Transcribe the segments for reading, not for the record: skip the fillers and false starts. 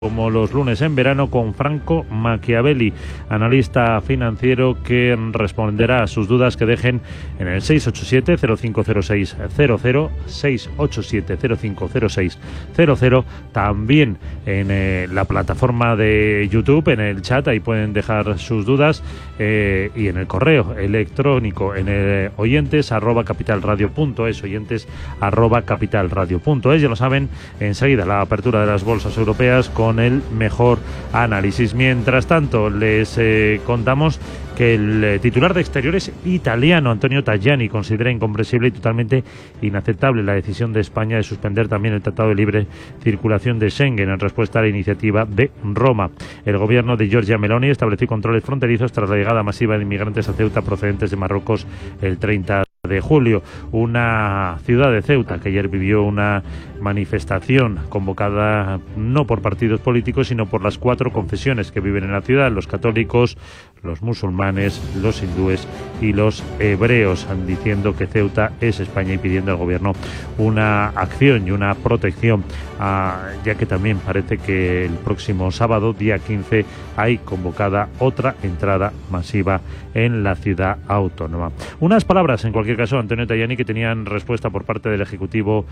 Como los lunes en verano, con Franco Machiavelli, analista financiero, que responderá a sus dudas que dejen en el 687-050600, 687-050600, también en la plataforma de YouTube, en el chat, ahí pueden dejar sus dudas, y en el correo electrónico, en el oyentes@capitalradio.es, oyentes@capitalradio.es. Ya lo saben, enseguida la apertura de las bolsas europeas con el mejor análisis. Mientras tanto, les contamos que el titular de Exteriores italiano, Antonio Tajani, considera incomprensible y totalmente inaceptable la decisión de España de suspender también el Tratado de Libre Circulación de Schengen en respuesta a la iniciativa de Roma. El gobierno de Giorgia Meloni estableció controles fronterizos tras la llegada masiva de inmigrantes a Ceuta procedentes de Marruecos el 30 de julio. Una ciudad de Ceuta que ayer vivió una manifestación convocada no por partidos políticos, sino por las 4 confesiones que viven en la ciudad: los católicos, los musulmanes, los hindúes y los hebreos, diciendo que Ceuta es España y pidiendo al gobierno una acción y una protección, ya que también parece que el próximo sábado, día 15, hay convocada otra entrada masiva en la ciudad autónoma. Unas palabras, en cualquier caso, Antonio Tajani, que tenían respuesta por parte del Ejecutivo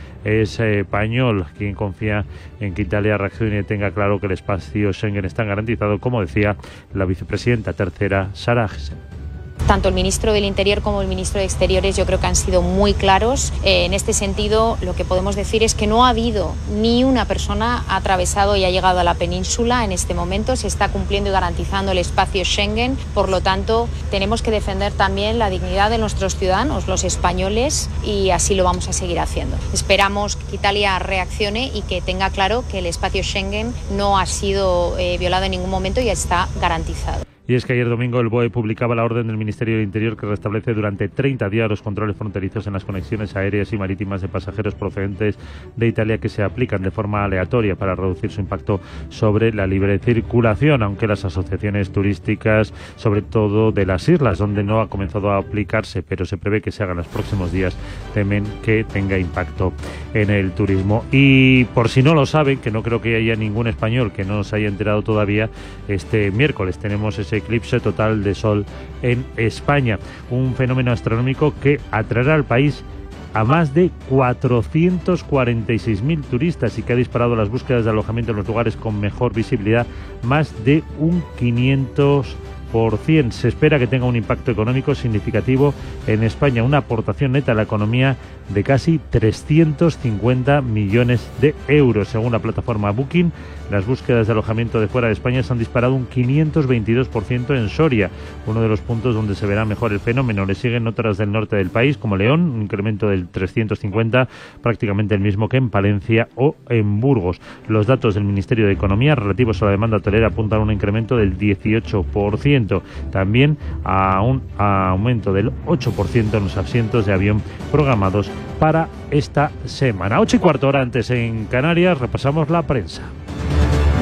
español, quien confía en que Italia reaccione y tenga claro que el espacio Schengen está garantizado, como decía la vicepresidenta tercera, Sara Agesen. Tanto el ministro del Interior como el ministro de Exteriores yo creo que han sido muy claros. En este sentido, lo que podemos decir es que no ha habido ni una persona ha atravesado y ha llegado a la península en este momento. Se está cumpliendo y garantizando el espacio Schengen. Por lo tanto, tenemos que defender también la dignidad de nuestros ciudadanos, los españoles, y así lo vamos a seguir haciendo. Esperamos que Italia reaccione y que tenga claro que el espacio Schengen no ha sido violado en ningún momento y está garantizado. Y es que ayer domingo el BOE publicaba la orden del Ministerio del Interior que restablece durante 30 días los controles fronterizos en las conexiones aéreas y marítimas de pasajeros procedentes de Italia, que se aplican de forma aleatoria para reducir su impacto sobre la libre circulación, aunque las asociaciones turísticas, sobre todo de las islas, donde no ha comenzado a aplicarse, pero se prevé que se haga en los próximos días, temen que tenga impacto en el turismo. Y por si no lo saben, que no creo que haya ningún español que no se haya enterado todavía, este miércoles tenemos ese eclipse total de sol en España, un fenómeno astronómico que atraerá al país a más de 446.000 turistas y que ha disparado las búsquedas de alojamiento en los lugares con mejor visibilidad más de un 500%. Se espera que tenga un impacto económico significativo en España, una aportación neta a la economía de casi 350 millones de euros. Según la plataforma Booking, las búsquedas de alojamiento de fuera de España se han disparado un 522% en Soria, uno de los puntos donde se verá mejor el fenómeno. Le siguen otras del norte del país, como León, un incremento del 350, prácticamente el mismo que en Palencia o en Burgos. Los datos del Ministerio de Economía relativos a la demanda hotelera apuntan a un incremento del 18%. También a un aumento del 8% en los asientos de avión programados para esta semana. 8:15 antes en Canarias, repasamos la prensa.